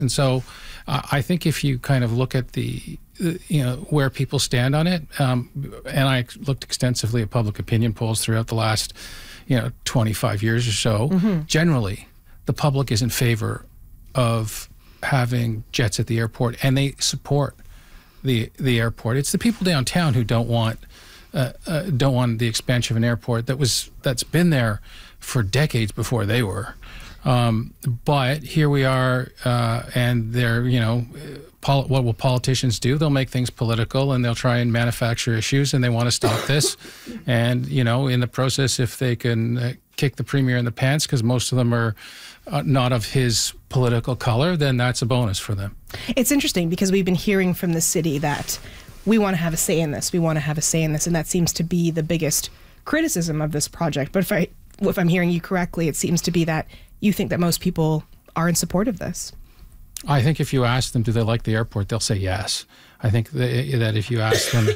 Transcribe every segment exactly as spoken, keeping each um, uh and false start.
And so uh, I think if you kind of look at the, you know, where people stand on it, um, and I looked extensively at public opinion polls throughout the last, you know, twenty-five years or so, mm-hmm. generally the public is in favor of having jets at the airport, and they support the the airport. It's the people downtown who don't want uh, uh, don't want the expansion of an airport that was that's been there for decades before they were. Um, but here we are, uh, and they're, you know, pol- what will politicians do? They'll make things political, and they'll try and manufacture issues, and they want to stop this. And, you know, in the process, if they can uh, kick the premier in the pants, because most of them are uh, not of his political color, then that's a bonus for them. It's interesting because we've been hearing from the city that we want to have a say in this. We want to have a say in this. And that seems to be the biggest criticism of this project. But if I, if I'm hearing you correctly, it seems to be that you think that most people are in support of this. I think if you ask them, do they like the airport, they'll say yes. I think that, that if you ask them,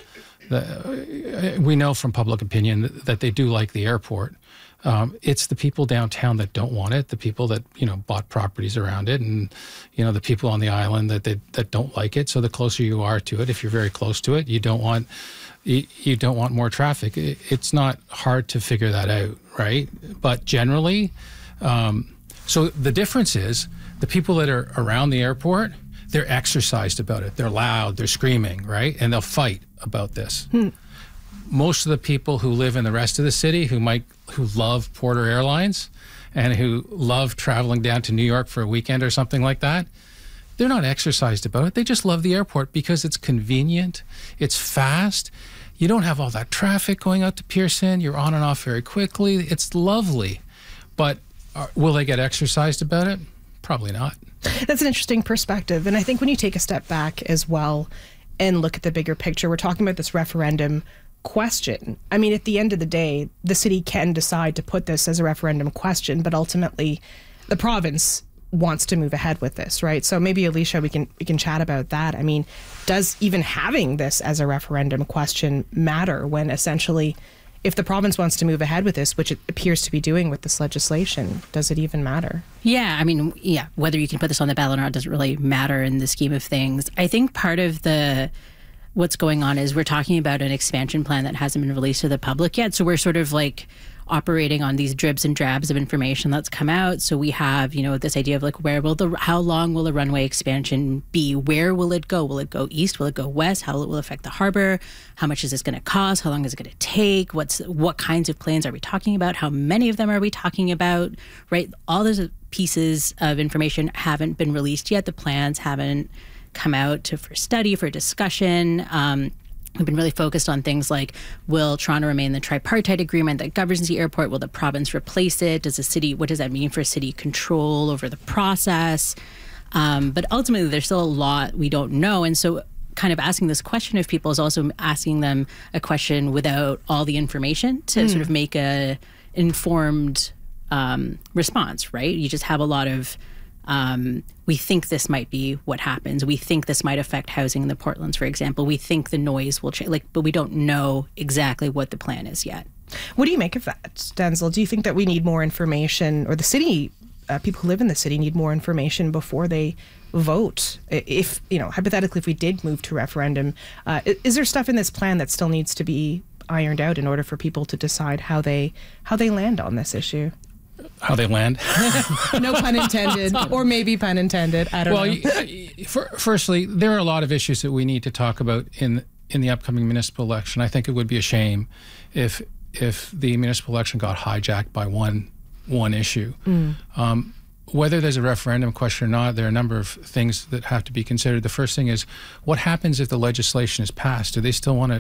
the, we know from public opinion that, that they do like the airport. Um, it's the people downtown that don't want it, the people that, you know, bought properties around it, and, you know, the people on the island that they, that don't like it. So the closer you are to it, if you're very close to it, you don't want you, you don't want more traffic. It, it's not hard to figure that out, right? But generally, um, so the difference is the people that are around the airport, they're exercised about it. They're loud, they're screaming, right? And they'll fight about this. Hmm. Most of the people who live in the rest of the city who might who love Porter Airlines and who love traveling down to New York for a weekend or something like that, they're not exercised about it. They just love the airport because it's convenient, it's fast. You don't have all that traffic going out to Pearson. You're on and off very quickly. It's lovely. But uh, will they get exercised about it? Probably not. That's an interesting perspective. And I think when you take a step back as well and look at the bigger picture, we're talking about this referendum question. I mean, at the end of the day, the city can decide to put this as a referendum question, but ultimately the province wants to move ahead with this, right? So maybe, Alicia, we can we can chat about that. I mean, does even having this as a referendum question matter when essentially, if the province wants to move ahead with this, which it appears to be doing with this legislation, does it even matter? Yeah, I mean, yeah, whether you can put this on the ballot or not doesn't really matter in the scheme of things. I think part of the what's going on is we're talking about an expansion plan that hasn't been released to the public yet. So we're sort of like operating on these dribs and drabs of information that's come out. So we have, you know, this idea of like, where will the, how long will the runway expansion be? Where will it go? Will it go east? Will it go west? How it will affect the harbor? How much is this going to cost? How long is it going to take? What's, what kinds of planes are we talking about? How many of them are we talking about? Right? All those pieces of information haven't been released yet. The plans haven't come out to for study, for discussion. Um, we've been really focused on things like, will Toronto remain the tripartite agreement that governs the airport? Will the province replace it? Does the city, what does that mean for city control over the process? Um, but ultimately, there's still a lot we don't know. And so kind of asking this question of people is also asking them a question without all the information to mm. sort of make a informed um, response, right? You just have a lot of Um, we think this might be what happens. We think this might affect housing in the Portlands, for example. We think the noise will change, like, but we don't know exactly what the plan is yet. What do you make of that, Denzel? Do you think that we need more information, or the city, uh, people who live in the city need more information before they vote? If, you know, hypothetically, if we did move to referendum, uh, is there stuff in this plan that still needs to be ironed out in order for people to decide how they how they land on this issue? How they land? No pun intended, or maybe pun intended. I don't well, know. Well, for, firstly, there are a lot of issues that we need to talk about in in the upcoming municipal election. I think it would be a shame if if the municipal election got hijacked by one one issue. Mm. Um, whether there's a referendum question or not, there are a number of things that have to be considered. The first thing is, what happens if the legislation is passed? Do they still want to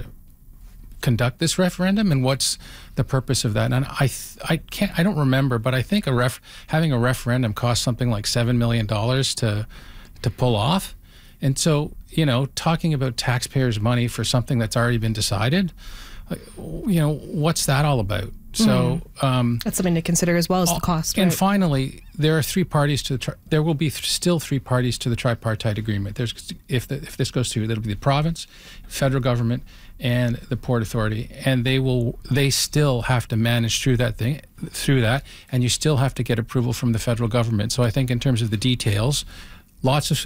conduct this referendum, and what's the purpose of that? And I, th- I can't, I don't remember, but I think a ref, having a referendum costs something like seven million dollars to, to pull off. And so, you know, talking about taxpayers' money for something that's already been decided, you know, what's that all about? So mm-hmm. um, that's something to consider as well as the cost. And right? finally, there are three parties to the. Tri- there will be th- still three parties to the tripartite agreement. There's if the, if this goes through, that'll be the province, federal government, and the Port Authority, and they will. They still have to manage through that thing, through that, and you still have to get approval from the federal government. So I think in terms of the details, lots of